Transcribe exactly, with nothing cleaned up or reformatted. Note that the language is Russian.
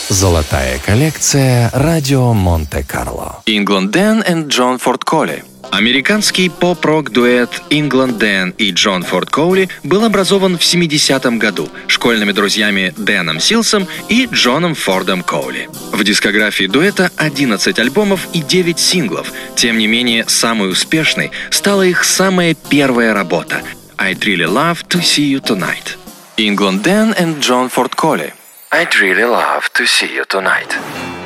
Золотая коллекция радио Монте-Карло. England Dan и Джон Форд Коли. Американский поп-рок-дуэт England Dan и Джон Форд Коли был образован в семидесятом году школьными друзьями Дэном Силсом и Джоном Фордом Коли. В дискографии дуэта одиннадцать альбомов и девять синглов. Тем не менее, самой успешной стала их самая первая работа «I'd really love to see you tonight». England Dan и Джон Форд Коли. I'd really love to see you tonight.